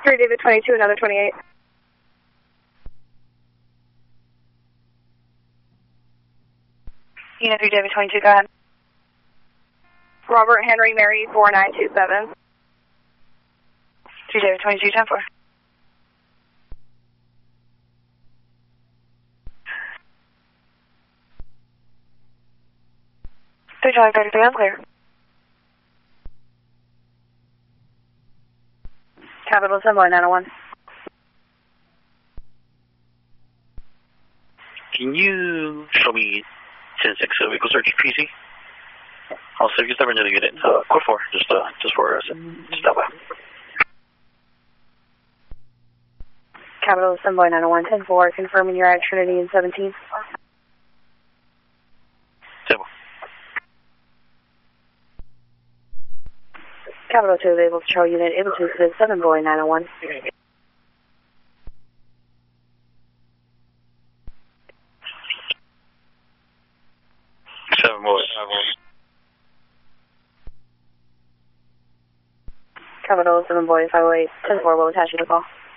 3 David 22, another 28. Unit 3 David 22, go ahead. Robert Henry Mary 4927. 3 David 22, 10-4. Three Charlie 33, I'm clear. Capital Assembly 901. Can you show me 10-6 vehicle search PC? Also, if you step into the unit, code 4, just for us, just that way. Capital Assembly 901, 10-4, confirming you're at Trinity in 17. Table. Capital 2, able to control unit, able to assist 7 boy 901. Capital 7 boy 508, 10-4 will attach you to call.